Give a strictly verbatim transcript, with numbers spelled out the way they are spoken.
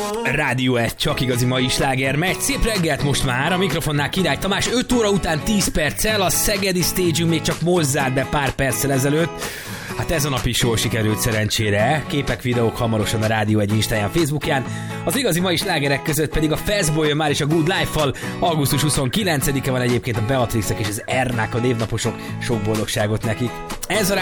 Rádió egy, csak igazi mai sláger megy. Szép reggelt most már, a mikrofonnál Király Tamás, öt óra után tíz perccel, a szegedi stage-ünk még csak most zárt be pár perccel ezelőtt. Hát ez a nap is jól sikerült szerencsére. Képek, videók hamarosan a Rádió egy Instáján, Facebookján. Az igazi mai slágerek között pedig a Feszból jön már is a Good Life-val. augusztus huszonkilencedike van egyébként, a Beatrixek és az Ernák a névnaposok. Sok boldogságot nekik. Ez a